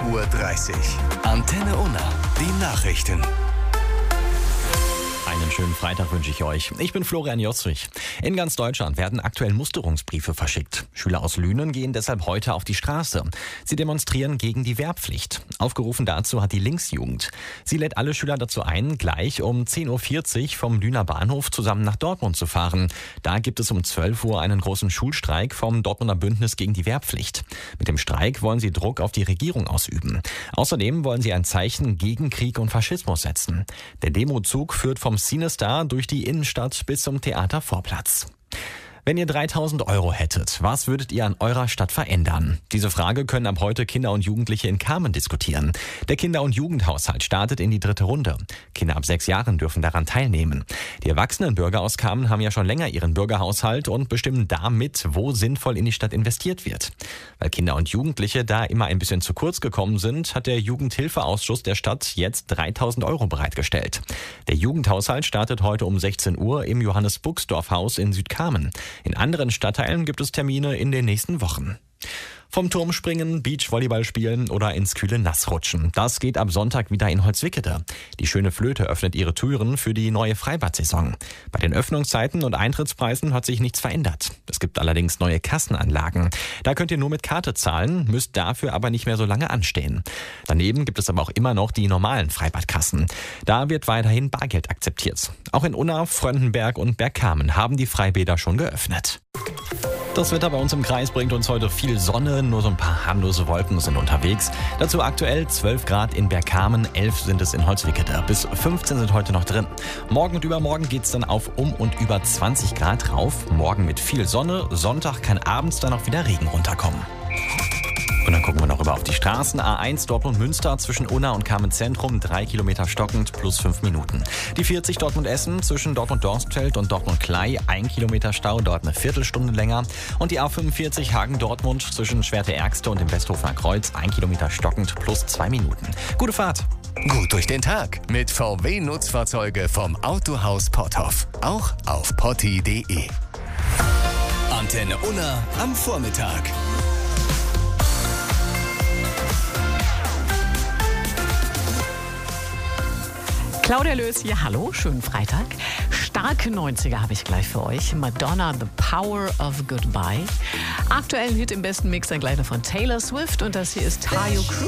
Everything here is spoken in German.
6:30 Uhr. Antenne Unna, die Nachrichten. Einen schönen Freitag wünsche ich euch. Ich bin Florian Jostrich. In ganz Deutschland werden aktuell Musterungsbriefe verschickt. Schüler aus Lünen gehen deshalb heute auf die Straße. Sie demonstrieren gegen die Wehrpflicht. Aufgerufen dazu hat die Linksjugend. Sie lädt alle Schüler dazu ein, gleich um 10:40 Uhr vom Lüner Bahnhof zusammen nach Dortmund zu fahren. Da gibt es um 12 Uhr einen großen Schulstreik vom Dortmunder Bündnis gegen die Wehrpflicht. Mit dem Streik wollen sie Druck auf die Regierung ausüben. Außerdem wollen sie ein Zeichen gegen Krieg und Faschismus setzen. Der Demozug führt vom Cinestar durch die Innenstadt bis zum Theatervorplatz. Wenn ihr 3.000 € hättet, was würdet ihr an eurer Stadt verändern? Diese Frage können ab heute Kinder und Jugendliche in Kamen diskutieren. Der Kinder- und Jugendhaushalt startet in die 3. Runde. Kinder ab 6 Jahren dürfen daran teilnehmen. Die erwachsenen Bürger aus Kamen haben ja schon länger ihren Bürgerhaushalt und bestimmen damit, wo sinnvoll in die Stadt investiert wird. Weil Kinder und Jugendliche da immer ein bisschen zu kurz gekommen sind, hat der Jugendhilfeausschuss der Stadt jetzt 3.000 € bereitgestellt. Der Jugendhaushalt startet heute um 16 Uhr im Johannes-Buxdorf-Haus in Südkamen. In anderen Stadtteilen gibt es Termine in den nächsten Wochen. Vom Turm springen, Beachvolleyball spielen oder ins kühle Nass rutschen. Das geht ab Sonntag wieder in Holzwickede. Die Schöne Flöte öffnet ihre Türen für die neue Freibad-Saison. Bei den Öffnungszeiten und Eintrittspreisen hat sich nichts verändert. Es gibt allerdings neue Kassenanlagen. Da könnt ihr nur mit Karte zahlen, müsst dafür aber nicht mehr so lange anstehen. Daneben gibt es aber auch immer noch die normalen Freibadkassen. Da wird weiterhin Bargeld akzeptiert. Auch in Unna, Fröndenberg und Bergkamen haben die Freibäder schon geöffnet. Das Wetter bei uns im Kreis bringt uns heute viel Sonne, nur so ein paar harmlose Wolken sind unterwegs. Dazu aktuell 12 Grad in Bergkamen, 11 sind es in Holzwickede, bis 15 sind heute noch drin. Morgen und übermorgen geht's dann auf um und über 20 Grad rauf. Morgen mit viel Sonne, Sonntag kann abends dann auch wieder Regen runterkommen. Und dann gucken wir noch rüber auf die Straßen. A1 Dortmund-Münster zwischen Unna und Kamen-Zentrum, 3 Kilometer stockend plus 5 Minuten. Die 40 Dortmund-Essen zwischen Dortmund-Dorstfeld und Dortmund-Klei, 1 Kilometer Stau, dort eine Viertelstunde länger. Und die A45 Hagen-Dortmund zwischen Schwerte-Ergste und dem Westhofener Kreuz, 1 Kilometer stockend plus 2 Minuten. Gute Fahrt! Gut durch den Tag mit VW-Nutzfahrzeuge vom Autohaus Potthoff. Auch auf potti.de. Antenne Unna am Vormittag. Claudia Lös hier, hallo, schönen Freitag. Starke 90er habe ich gleich für euch. Madonna, The Power of Goodbye. Aktuellen Hit im besten Mix dann gleich noch von Taylor Swift und das hier ist Tayo Cruz.